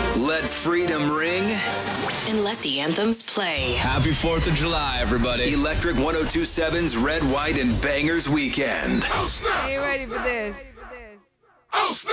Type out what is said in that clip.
Let freedom ring. And let the anthems play. Happy 4th of July, everybody. Electric 102.7's Red, White, and Bangers Weekend. Are you ready for this?